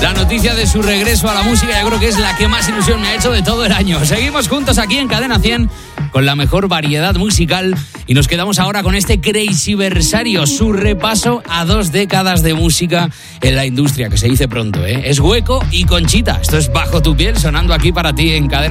La noticia de su regreso a la música yo creo que es la que más ilusión me ha hecho de todo el año. Seguimos juntos aquí en Cadena 100 con la mejor variedad musical y nos quedamos ahora con este Crazyversario, su repaso a 2 décadas de música en la industria, que se dice pronto, ¿eh? Es Hueco y Conchita. Esto es Bajo tu piel sonando aquí para ti en Cadena.